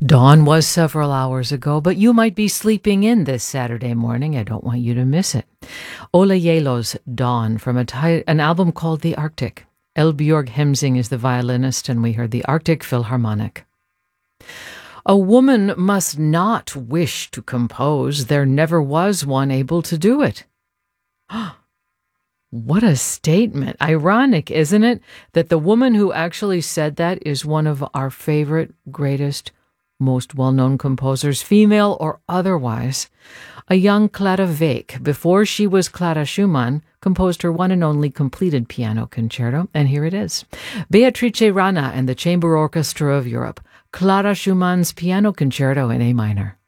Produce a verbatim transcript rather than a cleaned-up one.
Dawn was several hours ago, but you might be sleeping in this Saturday morning. I don't want you to miss it. Ola Yelo's Dawn from a ty- an album called The Arctic. Elbjörg Hemsing is the violinist, and we heard the Arctic Philharmonic. A woman must not wish to compose. There never was one able to do it. What a statement. Ironic, isn't it, that the woman who actually said that is one of our favorite, greatest, most well-known composers, female or otherwise. A young Clara Wieck, before she was Clara Schumann, composed her one and only completed piano concerto, and here it is. Beatrice Rana and the Chamber Orchestra of Europe, Clara Schumann's Piano Concerto in A minor.